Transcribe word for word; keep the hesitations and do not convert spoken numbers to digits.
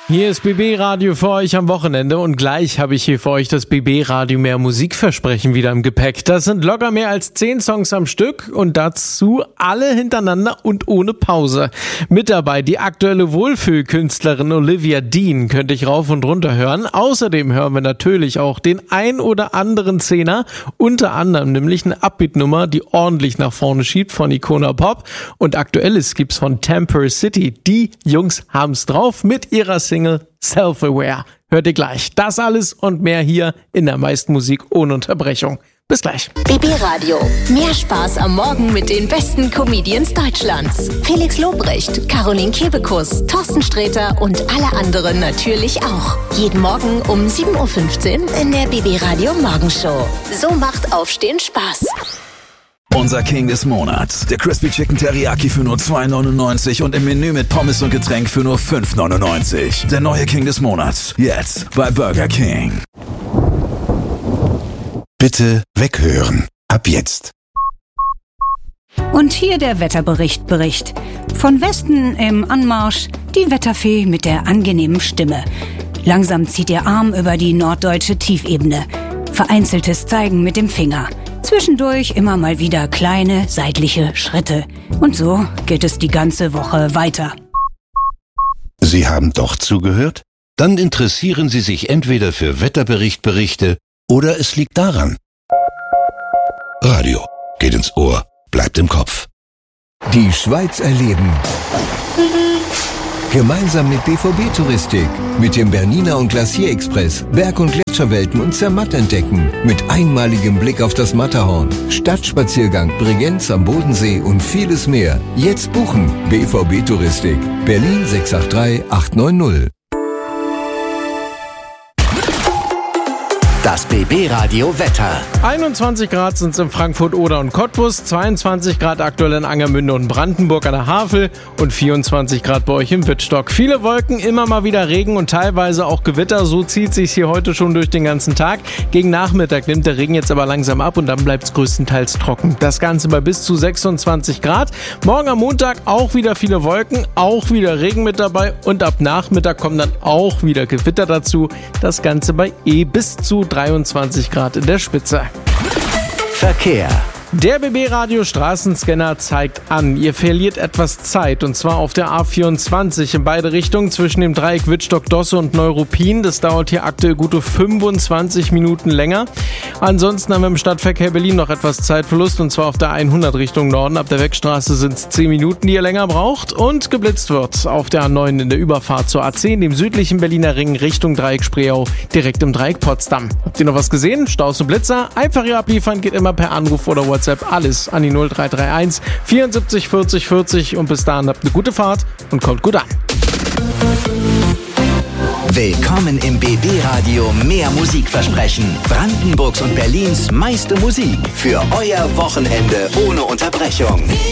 Hier ist B B-Radio für euch am Wochenende und gleich habe ich hier für euch das B B-Radio mehr Musikversprechen wieder im Gepäck. Das sind locker mehr als zehn Songs am Stück und dazu alle hintereinander und ohne Pause. Mit dabei die aktuelle Wohlfühlkünstlerin Olivia Dean, könnte ich rauf und runter hören. Außerdem hören wir natürlich auch den ein oder anderen Zehner, unter anderem nämlich eine Upbeat-Nummer, die ordentlich nach vorne schiebt von Icona Pop. Und aktuelles gibt's von Temper City. Die Jungs haben's drauf mit ihrer Single Self-Aware. Hört ihr gleich. Das alles und mehr hier in der meisten Musik ohne Unterbrechung. Bis gleich. B B-Radio. Mehr Spaß am Morgen mit den besten Comedians Deutschlands. Felix Lobrecht, Caroline Kebekus, Thorsten Sträter und alle anderen natürlich auch. Jeden Morgen um sieben Uhr fünfzehn in der B B-Radio Morgenshow. So macht Aufstehen Spaß. Unser King des Monats. Der Crispy Chicken Teriyaki für nur zwei neunundneunzig und im Menü mit Pommes und Getränk für nur fünf neunundneunzig. Der neue King des Monats. Jetzt bei Burger King. Bitte weghören. Ab jetzt. Und hier der Wetterbericht Bericht. Von Westen im Anmarsch die Wetterfee mit der angenehmen Stimme. Langsam zieht ihr Arm über die norddeutsche Tiefebene. Vereinzeltes Zeigen mit dem Finger. Zwischendurch immer mal wieder kleine seitliche Schritte. Und so geht es die ganze Woche weiter. Sie haben doch zugehört? Dann interessieren Sie sich entweder für Wetterberichtberichte oder es liegt daran. Radio geht ins Ohr, bleibt im Kopf. Die Schweiz erleben. Gemeinsam mit B V B-Touristik. Mit dem Bernina und Glacier Express Berg- und Gletscherwelten und Zermatt entdecken. Mit einmaligem Blick auf das Matterhorn. Stadtspaziergang, Bregenz am Bodensee und vieles mehr. Jetzt buchen. B V B-Touristik. Berlin sechs acht drei acht neun null. Das B B-Radio Wetter. einundzwanzig Grad sind es in Frankfurt, Oder und Cottbus, zweiundzwanzig Grad aktuell in Angermünde und Brandenburg an der Havel und vierundzwanzig Grad bei euch im Wittstock. Viele Wolken, immer mal wieder Regen und teilweise auch Gewitter. So zieht sich hier heute schon durch den ganzen Tag. Gegen Nachmittag nimmt der Regen jetzt aber langsam ab und dann bleibt es größtenteils trocken. Das Ganze bei bis zu sechsundzwanzig Grad. Morgen am Montag auch wieder viele Wolken, auch wieder Regen mit dabei und ab Nachmittag kommen dann auch wieder Gewitter dazu. Das Ganze bei eh bis zu dreiundzwanzig Grad in der Spitze. Verkehr. Der B B-Radio Straßenscanner zeigt an, ihr verliert etwas Zeit und zwar auf der A vierundzwanzig in beide Richtungen zwischen dem Dreieck Wittstock-Dosse und Neuruppin. Das dauert hier aktuell gute fünfundzwanzig Minuten länger. Ansonsten haben wir im Stadtverkehr Berlin noch etwas Zeitverlust und zwar auf der hundert Richtung Norden. Ab der Wegstraße sind es zehn Minuten, die ihr länger braucht und geblitzt wird auf der A neun in der Überfahrt zur A zehn, dem südlichen Berliner Ring Richtung Dreieck Spreeau, direkt im Dreieck Potsdam. Habt ihr noch was gesehen? Staus und Blitzer? Einfach hier abliefern, geht immer per Anruf oder WhatsApp. Alles an die null drei drei eins vierundsiebzig vierzig vierzig und bis dahin habt eine gute Fahrt und kommt gut an. Willkommen im B B-Radio mehr Musikversprechen. Brandenburgs und Berlins meiste Musik für euer Wochenende ohne Unterbrechung.